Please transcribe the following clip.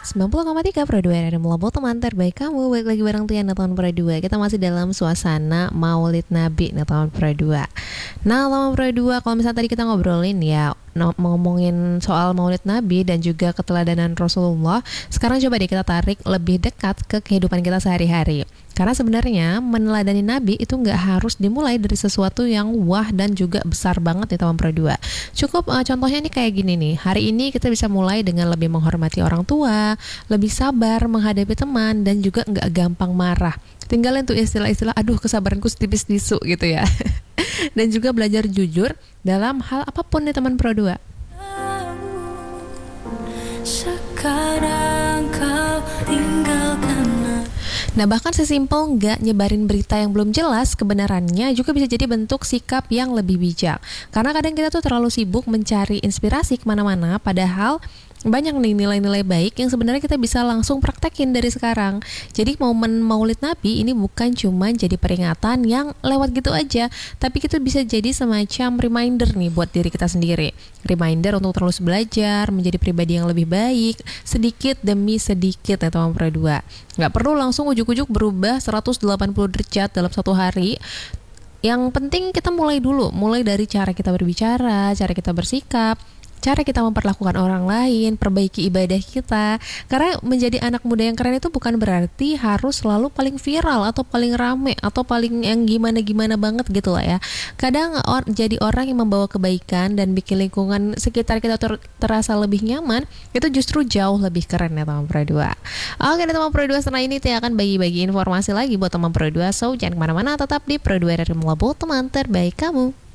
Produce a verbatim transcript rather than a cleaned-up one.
sembilan puluh koma tiga Pro dua R R Melabel teman terbaik kamu. Balik lagi bareng Tiana tahun Pro dua. Kita masih dalam suasana Maulid Nabi nih tahun Pro dua. Nah tahun Pro dua, kalau misalnya tadi kita ngobrolin ya no, ngomongin soal Maulid Nabi dan juga keteladanan Rasulullah. Sekarang coba deh kita tarik lebih dekat ke kehidupan kita sehari-hari. Karena sebenarnya meneladani Nabi itu nggak harus dimulai dari sesuatu yang wah dan juga besar banget di tahun Pro dua. Cukup uh, contohnya nih kayak gini nih. Hari ini kita bisa mulai dengan lebih menghormati orang tua, lebih sabar menghadapi teman, dan juga nggak gampang marah. Tinggalin tuh istilah-istilah aduh kesabaranku setipis tisu gitu ya. Dan juga belajar jujur dalam hal apapun nih teman Pro dua. Sekarang kau tinggalkan. Nah bahkan sesimpel nggak nyebarin berita yang belum jelas kebenarannya juga bisa jadi bentuk sikap yang lebih bijak. Karena kadang kita tuh terlalu sibuk mencari inspirasi kemana-mana, padahal banyak nih nilai-nilai baik yang sebenarnya kita bisa langsung praktekin dari sekarang. Jadi momen Maulid Nabi ini bukan cuma jadi peringatan yang lewat gitu aja, tapi itu bisa jadi semacam reminder nih buat diri kita sendiri. Reminder untuk terus belajar, menjadi pribadi yang lebih baik, sedikit demi sedikit ya teman Pro dua. Nggak perlu langsung ujuk-ujuk berubah seratus delapan puluh derajat dalam satu hari. Yang penting kita mulai dulu, mulai dari cara kita berbicara, cara kita bersikap, cara kita memperlakukan orang lain, perbaiki ibadah kita. Karena menjadi anak muda yang keren itu bukan berarti harus selalu paling viral atau paling rame atau paling yang gimana-gimana banget gitu lah ya. Kadang or, jadi orang yang membawa kebaikan dan bikin lingkungan sekitar kita ter- terasa lebih nyaman, itu justru jauh lebih keren ya teman Pro dua. Oke teman Pro dua, setelah ini Tia akan bagi-bagi informasi lagi buat teman Pro dua. So jangan kemana-mana, tetap di Pro dua R R Melabel teman terbaik kamu.